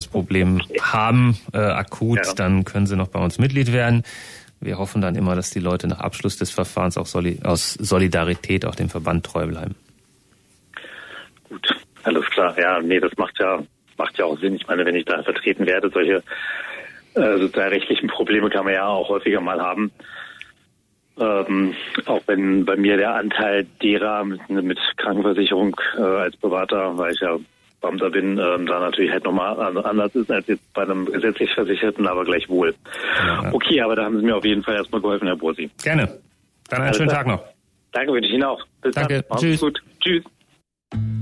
Problem haben, akut, dann können Sie noch bei uns Mitglied werden. Wir hoffen dann immer, dass die Leute nach Abschluss des Verfahrens auch aus Solidarität auch dem Verband treu bleiben. Gut, alles klar. Ja, nee, das macht ja auch Sinn. Ich meine, wenn ich da vertreten werde, solche sozialrechtlichen Probleme kann man ja auch häufiger mal haben. Auch wenn bei mir der Anteil derer mit Krankenversicherung als Privater, weil ich ja Beamter bin, da natürlich halt nochmal anders ist als jetzt bei einem gesetzlich Versicherten, aber gleichwohl. Ja. Okay, aber da haben Sie mir auf jeden Fall erstmal geholfen, Herr Bursi. Gerne. Dann einen schönen Tag noch. Danke, wünsche ich Ihnen auch. Bis dann. Danke. Tschüss. Gut. Tschüss.